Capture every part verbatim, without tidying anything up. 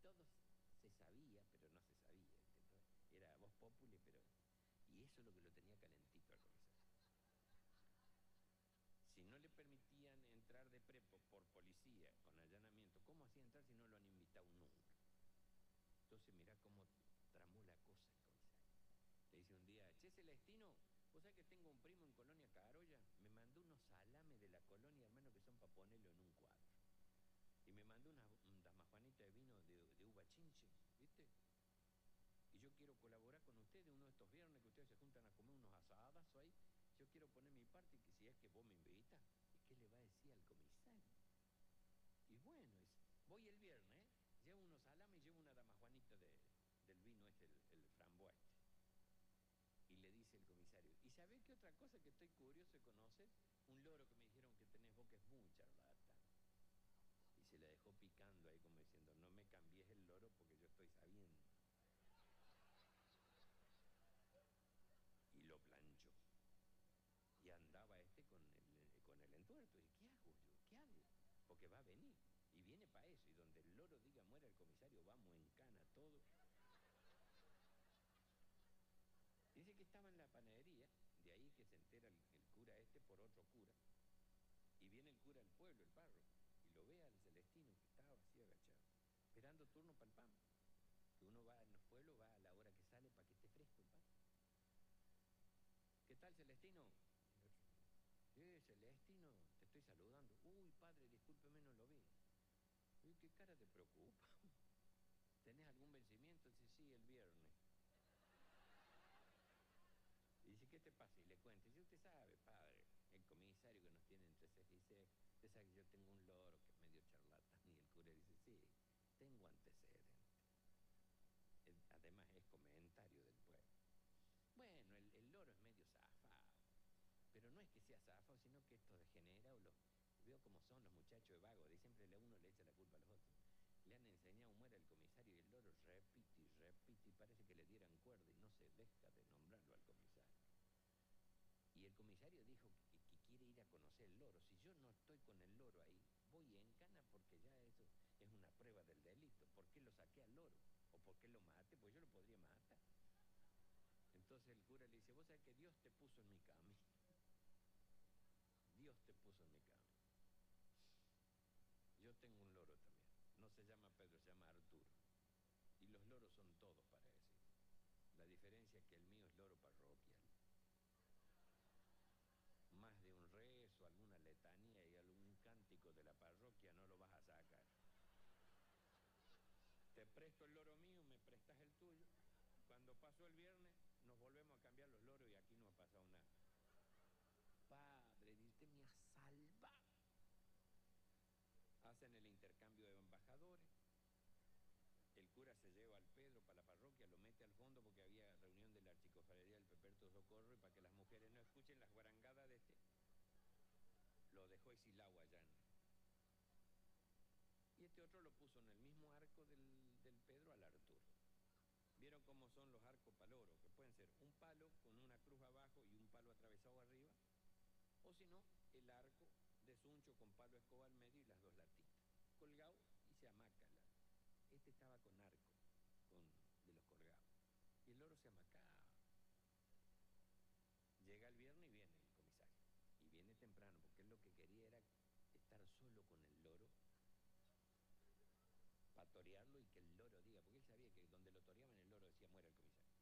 todo se sabía, pero no se sabía. Entonces, era voz populi, pero... Y eso es lo que lo tenía calentito al comisario. Si no le permitían entrar de prepo por policía, con allanamiento, ¿cómo hacía entrar si no lo han invitado nunca? Entonces mirá cómo tramó la cosa el comisario. Le dice un día, che, Celestino, ¿vos sabés que tengo un primo en Colonia Carolla? Me mandó unos salames de la colonia, hermano, que son para ponerlo en un cuadro. Y me mandó unas un damajuanitas de vino de, de uva chinche, ¿viste? Y yo quiero colaborar con ustedes uno de estos viernes que ustedes se juntan a comer unos asadas ahí. Yo quiero poner mi parte, que si es que vos me invitas, ¿y qué le va a decir al comisario? Y bueno, es, voy el viernes, ¿eh? Llevo unos salames y llevo una damajuanita de, del vino este, el, el framboa este. Y le dice el comisario, ¿y sabés qué otra cosa que estoy curioso de conocer? Un loro que me dijeron que tenés vos que es muy charlatán. Y se la dejó picando ahí como diciendo, no me cambies el loro porque yo estoy sabiendo. Y lo planchó. Y andaba este con el, con el entuerto. ¿Y qué hago yo? ¿Qué hago? Porque va a venir. Y viene para eso. Y donde el loro diga muera el comisario, vamos en cana todo. Dice que estaba en la panadería. De ahí que se entera el, el cura este por otro cura. Y viene el cura del pueblo, el párroco. Y lo ve al Celestino que estaba así agachado. Esperando turno para el pan. Que uno va en los pueblos, va a la hora que sale para que esté fresco el pan. ¿Qué tal, Celestino? Eh, Celestino, te estoy saludando. Uy, padre, discúlpeme, no lo vi. Uy, qué cara te preocupa. ¿Tenés algún vencimiento? Dice, sí, el viernes. Y dice, ¿qué te pasa? Y le cuenta. Y dice, usted sabe, padre, el comisario que nos tiene entre ceja y ceja. Usted sabe que yo tengo un loro que es medio charlatán. Y el cura dice, sí, tengo antecedentes. Además es comentario del pueblo. Bueno, el, el loro es medio zafado. Pero no es que sea zafado, sino que esto degenera o lo... Veo cómo son los muchachos de vago, de siempre uno le echa la culpa a los otros. Le han enseñado muere el comisario y el loro repite y repite y parece que le dieran cuerda y no se deja de nombrarlo al comisario. Y el comisario dijo que, que quiere ir a conocer el loro. Si yo no estoy con el loro ahí, voy en cana porque ya eso es una prueba del delito. ¿Por qué lo saqué al loro? ¿O por qué lo maté? Pues yo lo podría matar. Entonces el cura le dice, vos sabés que Dios te puso en mi camino. Dios te puso en mi camino. Yo tengo un loro también. No se llama Pedro, se llama Arturo. Y los loros son todos parecidos. La diferencia es que el mío es loro parroquial. Más de un rezo, alguna letanía y algún cántico de la parroquia no lo vas a sacar. Te presto el loro mío, me prestas el tuyo. Cuando pasó el viernes, nos volvemos a cambiar los loros y aquí no ha pasado nada. Padre, usted me ha salvado. Hacen el intercambio de embajadores. El cura se lleva al Pedro para la parroquia, lo mete al fondo porque había reunión de la archicofradía del Peperto Socorro y para que las mujeres no escuchen las guarangadas de este, lo dejó Esilao allá. Y este otro lo puso en el mismo arco del, del Pedro al Arturo. ¿Vieron cómo son los arcos paloros? Que pueden ser un palo con una cruz abajo y un palo atravesado arriba, o si no, el arco de suncho con palo escoba al medio y las dos latitas. Colgado y se amaca. Este estaba con arco, con, de los colgados. Y el loro se amacaba. Llega el viernes y viene el comisario. Y viene temprano, porque él lo que quería era estar solo con el loro, para torearlo y que el loro diga, porque él sabía que donde lo toreaban el loro decía muera el comisario.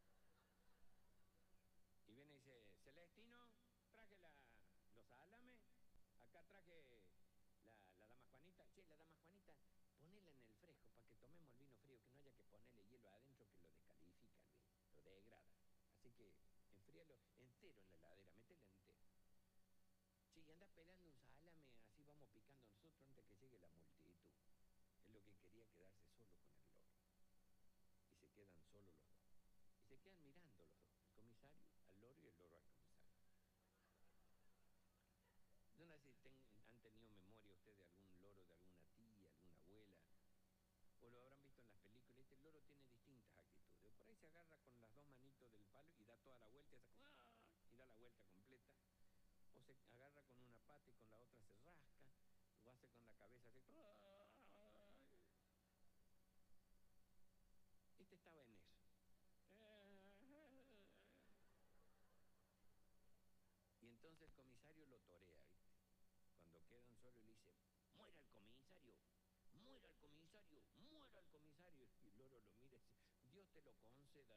Y viene y dice, Celestino, traje la, los alames, acá traje la, la dama Juanita. Che, la dama Juanita, ponela en el fresco para que tomemos el vino frío, que no haya que ponerle hielo adentro que lo descalifica el vino, lo degrada. Así que enfríalo entero en la heladera, métela entero. Che, y anda pelando un salame, así vamos picando nosotros antes que llegue la multitud. Es lo que quería, quedarse solo con el loro. Y se quedan solos los dos. Y se quedan mirando los dos, el comisario al loro y el loro al comisario. Yo no sé si ten, han tenido memoria ustedes de algún loro, de alguna tía, alguna abuela, o lo habrán visto en las películas. Este loro tiene distintas actitudes. Por ahí se agarra con las dos manitos del palo y da toda la vuelta y, saca, y da la vuelta completa. O se agarra con una pata y con la otra se rasca, o hace con la cabeza así. Ponce